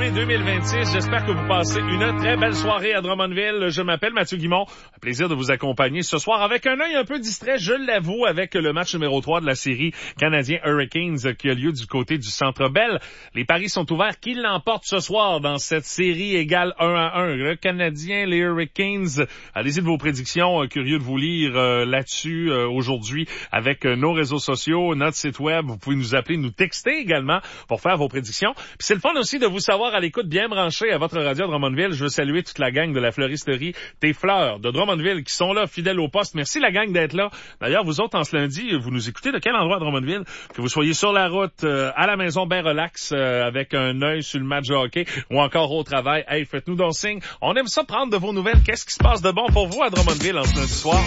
janvier 2026. J'espère que vous passez une très belle soirée à Drummondville. Je m'appelle Mathieu Guimond. Un plaisir de vous accompagner ce soir avec un œil un peu distrait, je l'avoue, avec le match numéro 3 de la série Canadien Hurricanes qui a lieu du côté du Centre Bell. Les paris sont ouverts. Qui l'emporte ce soir dans cette série égale 1-1? Le Canadien, les Hurricanes. Allez-y de vos prédictions. Curieux de vous lire là-dessus aujourd'hui avec nos réseaux sociaux, notre site web. Vous pouvez nous appeler, nous texter également pour faire vos prédictions. Puis c'est le fun aussi de vous savoir à l'écoute bien branché à votre radio de Drummondville. Je veux saluer toute la gang de la fleuristerie Tes Fleurs de Drummondville qui sont là, fidèles au poste. Merci la gang d'être là. D'ailleurs, vous autres, en ce lundi, vous nous écoutez de quel endroit à Drummondville? Que vous soyez sur la route, à la maison, bien relax, avec un œil sur le match de hockey ou encore au travail. Hey, faites-nous donc signe. On aime ça prendre de vos nouvelles. Qu'est-ce qui se passe de bon pour vous à Drummondville en ce lundi soir?